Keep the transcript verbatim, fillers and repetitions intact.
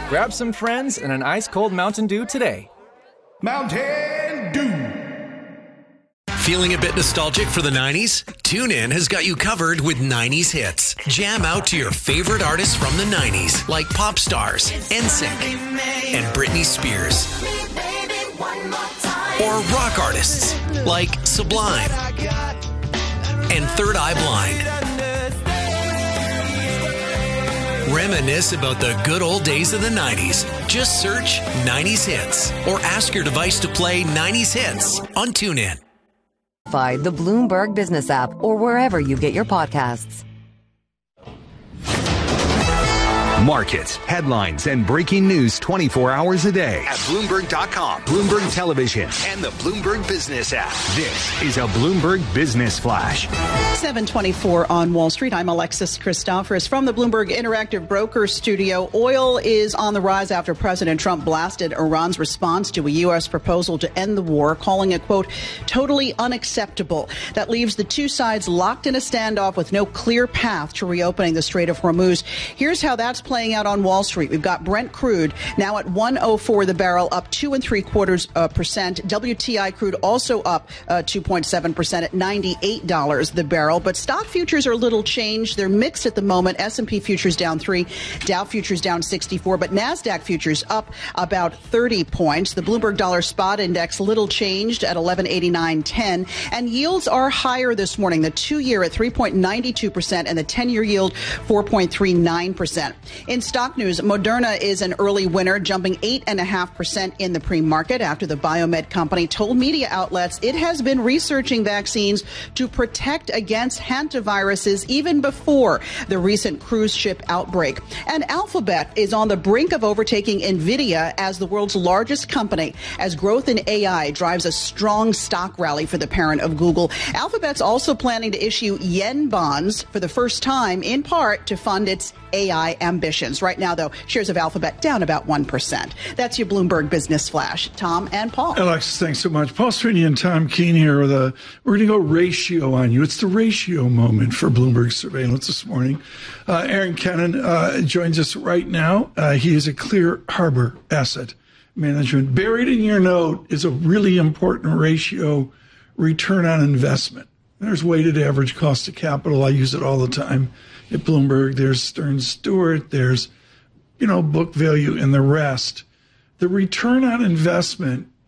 Grab some friends and an ice-cold Mountain Dew today. Mountain Dew. Feeling a bit nostalgic for the nineties? TuneIn has got you covered with nineties hits. Jam out to your favorite artists from the nineties, like Pop Stars, N Sync, and Britney Spears. Or rock artists, like Sublime and Third Eye Blind. Reminisce about the good old days of the nineties. Just search nineties Hits or ask your device to play nineties Hits on TuneIn. The Bloomberg Business app or wherever you get your podcasts. Markets, headlines, and breaking news twenty-four hours a day at Bloomberg dot com, Bloomberg Television, and the Bloomberg Business app. This is a Bloomberg Business Flash. seven twenty-four on Wall Street. I'm Alexis Christoforous from the Bloomberg Interactive Broker Studio. Oil is on the rise after President Trump blasted Iran's response to a U S proposal to end the war, calling it, quote, totally unacceptable. That leaves the two sides locked in a standoff with no clear path to reopening the Strait of Hormuz. Here's how that's playing out on Wall Street. We've got Brent crude now at one oh four the barrel, up two and three quarters uh, percent. W T I crude also up uh, two point seven percent at ninety-eight dollars the barrel. But stock futures are a little changed. They're mixed at the moment. S and P futures down three, Dow futures down sixty-four, but NASDAQ futures up about thirty points. The Bloomberg Dollar Spot Index little changed at eleven eighty-nine ten, and yields are higher this morning. The two-year at three point nine two percent and the ten-year yield four point three nine percent. In stock news, Moderna is an early winner, jumping eight point five percent in the pre-market after the biomed company told media outlets it has been researching vaccines to protect against hantaviruses even before the recent cruise ship outbreak. And Alphabet is on the brink of overtaking NVIDIA as the world's largest company as growth in A I drives a strong stock rally for the parent of Google. Alphabet's also planning to issue yen bonds for the first time, in part to fund its A I ambitions. Right now, though, shares of Alphabet down about one percent. That's your Bloomberg Business Flash. Tom and Paul. Alexis, thanks so much. Paul Sweeney and Tom Keene here. With a, we're going to go ratio on you. It's the ratio moment for Bloomberg Surveillance this morning. Uh, Aaron Kennan uh, joins us right now. Uh, he is a Clear Harbor Asset Management. Buried in your note is a really important ratio, return on investment. There's weighted average cost of capital. I use it all the time at Bloomberg. There's Stearns Stewart. There's, you know, book value and the rest. The return on investment